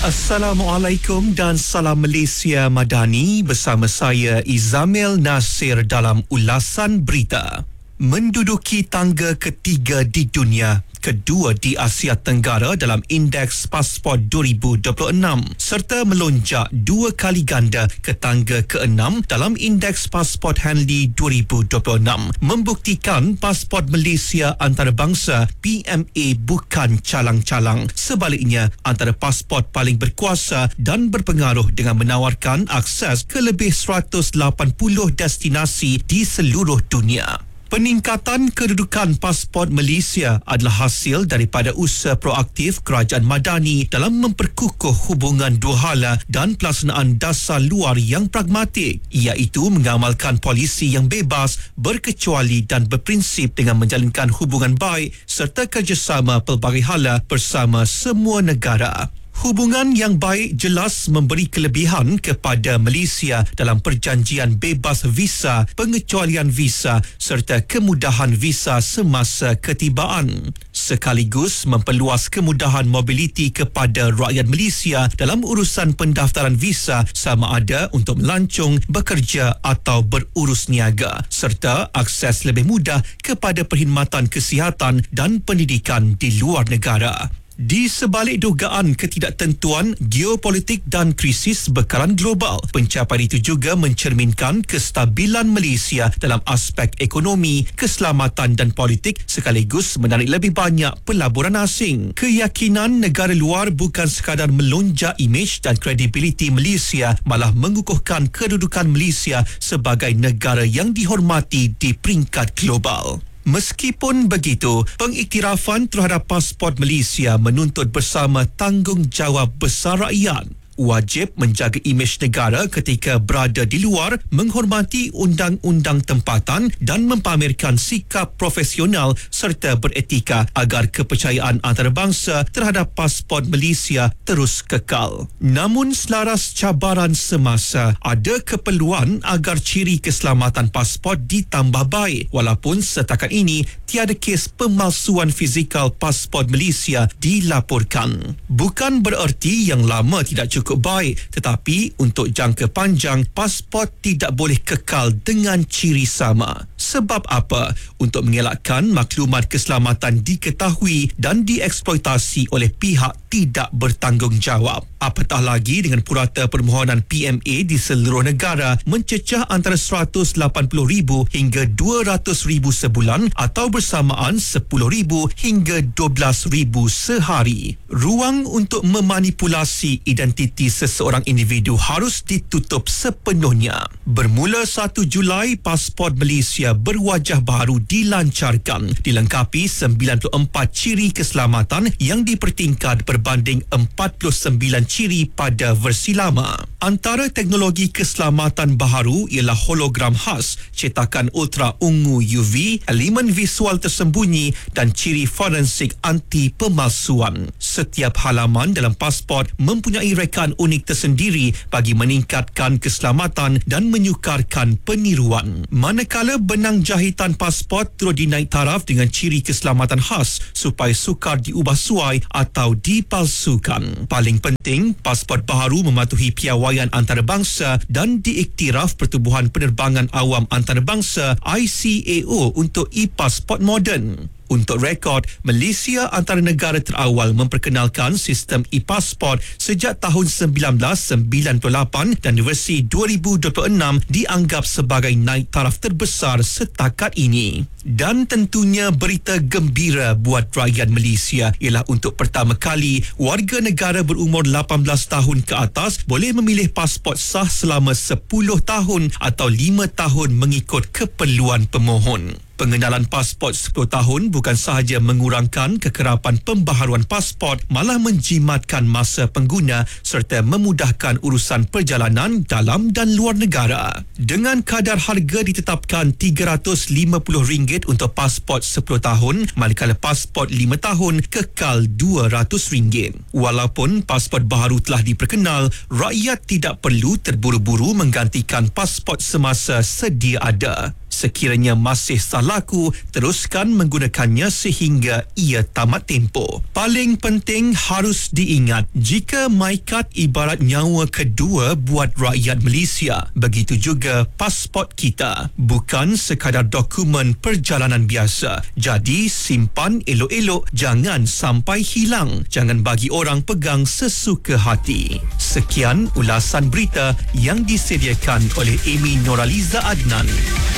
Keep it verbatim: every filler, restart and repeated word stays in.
Assalamualaikum dan salam Malaysia Madani, bersama saya Izamil Nasir dalam ulasan berita. Menduduki tangga ketiga di dunia, kedua di Asia Tenggara dalam Indeks Pasport dua ribu dua puluh enam serta melonjak dua kali ganda ke tangga keenam dalam Indeks Pasport Hanley dua ribu dua puluh enam membuktikan pasport Malaysia antarabangsa P M A bukan calang-calang. Sebaliknya, antara pasport paling berkuasa dan berpengaruh dengan menawarkan akses ke lebih seratus lapan puluh destinasi di seluruh dunia. Peningkatan kedudukan pasport Malaysia adalah hasil daripada usaha proaktif kerajaan Madani dalam memperkukuh hubungan dua hala dan pelaksanaan dasar luar yang pragmatik, iaitu mengamalkan polisi yang bebas, berkecuali dan berprinsip dengan menjalinkan hubungan baik serta kerjasama pelbagai hala bersama semua negara. Hubungan yang baik jelas memberi kelebihan kepada Malaysia dalam perjanjian bebas visa, pengecualian visa serta kemudahan visa semasa ketibaan, sekaligus memperluas kemudahan mobiliti kepada rakyat Malaysia dalam urusan pendaftaran visa sama ada untuk melancong, bekerja atau berurus niaga, serta akses lebih mudah kepada perkhidmatan kesihatan dan pendidikan di luar negara. Di sebalik dugaan ketidaktentuan geopolitik dan krisis bekalan global, pencapaian itu juga mencerminkan kestabilan Malaysia dalam aspek ekonomi, keselamatan dan politik, sekaligus menarik lebih banyak pelaburan asing. Keyakinan negara luar bukan sekadar melonjak imej dan kredibiliti Malaysia, malah mengukuhkan kedudukan Malaysia sebagai negara yang dihormati di peringkat global. Meskipun begitu, pengiktirafan terhadap pasport Malaysia menuntut bersama tanggungjawab besar rakyat. Wajib menjaga imej negara ketika berada di luar, menghormati undang-undang tempatan dan mempamerkan sikap profesional serta beretika agar kepercayaan antarabangsa terhadap pasport Malaysia terus kekal. Namun selaras cabaran semasa, ada keperluan agar ciri keselamatan pasport ditambah baik, walaupun setakat ini tiada kes pemalsuan fizikal pasport Malaysia dilaporkan. Bukan bererti yang lama tidak cukup cukup baik, tetapi untuk jangka panjang, pasport tidak boleh kekal dengan ciri sama. Sebab apa? Untuk mengelakkan maklumat keselamatan diketahui dan dieksploitasi oleh pihak tidak bertanggungjawab. Apatah lagi dengan purata permohonan P M A di seluruh negara mencecah antara seratus lapan puluh ribu hingga dua ratus ribu sebulan atau bersamaan sepuluh ribu hingga dua belas ribu sehari. Ruang untuk memanipulasi identiti seseorang individu harus ditutup sepenuhnya. Bermula satu Julai, pasport Malaysia berwajah baru dilancarkan, dilengkapi sembilan puluh empat ciri keselamatan yang dipertingkat berbanding empat puluh sembilan ciri pada versi lama. Antara teknologi keselamatan baharu ialah hologram khas, cetakan ultra ungu U V, elemen visual tersembunyi dan ciri forensik anti pemalsuan. Setiap halaman dalam pasport mempunyai rekaan unik tersendiri bagi meningkatkan keselamatan dan menyukarkan peniruan. Manakala benang jahitan pasport turut dinaik taraf dengan ciri keselamatan khas supaya sukar diubah suai atau dipalsukan. Paling penting, pasport baharu mematuhi piawaian antarabangsa dan diiktiraf Pertubuhan Penerbangan Awam Antarabangsa I C A O untuk e-pasport moden. Untuk rekod, Malaysia antara negara terawal memperkenalkan sistem e-pasport sejak tahun sembilan belas sembilan puluh lapan dan versi dua ribu dua puluh enam dianggap sebagai naik taraf terbesar setakat ini. Dan tentunya berita gembira buat rakyat Malaysia ialah untuk pertama kali warga negara berumur lapan belas tahun ke atas boleh memilih pasport sah selama sepuluh tahun atau lima tahun mengikut keperluan pemohon. Pengenalan pasport sepuluh tahun bukan sahaja mengurangkan kekerapan pembaharuan pasport, malah menjimatkan masa pengguna serta memudahkan urusan perjalanan dalam dan luar negara. Dengan kadar harga ditetapkan tiga ratus lima puluh ringgit untuk pasport sepuluh tahun, manakala pasport lima tahun kekal dua ratus ringgit. Walaupun pasport baharu telah diperkenal, rakyat tidak perlu terburu-buru menggantikan pasport semasa sedia ada. Sekiranya masih sah laku, teruskan menggunakannya sehingga ia tamat tempoh. Paling penting harus diingat, jika MyKad ibarat nyawa kedua buat rakyat Malaysia. Begitu juga pasport kita, bukan sekadar dokumen perjalanan biasa. Jadi simpan elok-elok, jangan sampai hilang. Jangan bagi orang pegang sesuka hati. Sekian ulasan berita yang disediakan oleh Amy Noraliza Adnan.